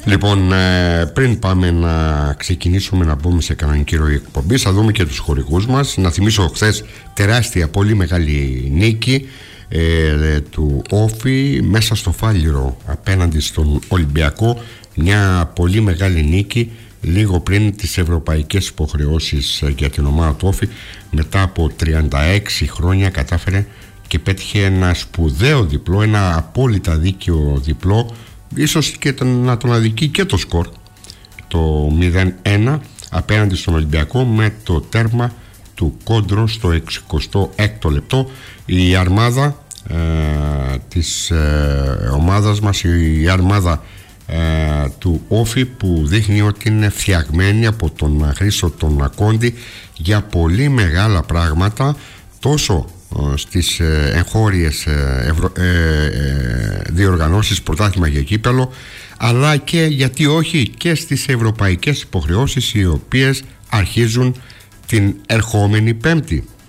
Λοιπόν, πριν πάμε να ξεκινήσουμε να μπούμε σε κανονική ροή εκπομπής, θα δούμε και τους χορηγούς μας. Να θυμίσω χθες τεράστια, πολύ μεγάλη νίκη του Όφη μέσα στο Φάληρο απέναντι στον Ολυμπιακό. Μια πολύ μεγάλη νίκη λίγο πριν τις ευρωπαϊκές υποχρεώσεις για την ομάδα του Όφη. Μετά από 36 χρόνια κατάφερε και πέτυχε ένα σπουδαίο διπλό, ένα απόλυτα δίκαιο διπλό, ίσως και να τον αδικεί και το σκορ, το 0-1 απέναντι στον Ολυμπιακό, με το τέρμα του Κόντρο στο 66ο λεπτό. Η αρμάδα της ομάδας μας, η αρμάδα του Όφη, που δείχνει ότι είναι φτιαγμένη από τον Χρήστο τον Ακόντι για πολύ μεγάλα πράγματα, τόσο στις εγχώριες διοργανώσεις, πρωτάθλημα για κύπελο, αλλά και, γιατί όχι, και στις ευρωπαϊκές υποχρεώσεις, οι οποίες αρχίζουν την ερχόμενη Πέμπτη.